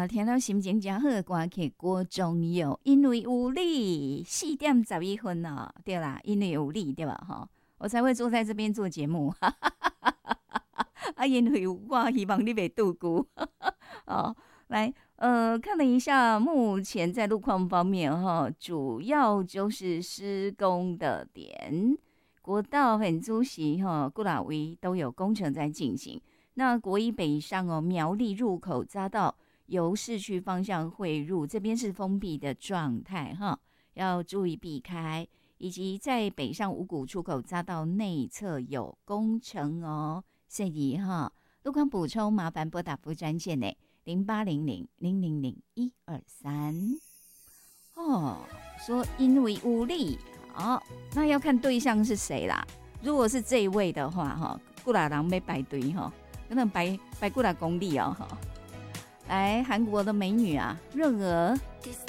听到心情真好的歌曲郭宗佑，因为有你4:11哦，对啦，因为有你对吧？哈，我才会坐在这边做节目。啊，因为有我，希望你袂度孤。哦，来，看了一下目前在路况方面哈，主要就是施工的点，国道很主席哈，各大位都有工程在进行。那国一北上哦，苗栗入口匝道由市区方向汇入，这边是封闭的状态哈，要注意避开。以及在北上五股出口匝道内侧有工程哦，所以哈，路况补充麻烦拨打服务专线呢0800000123。哦，说因为无力，好，那要看对象是谁啦。如果是这一位的话哈，过来人要排队哈，可能排过来公里哦哈。来，韩国的美女啊，润儿。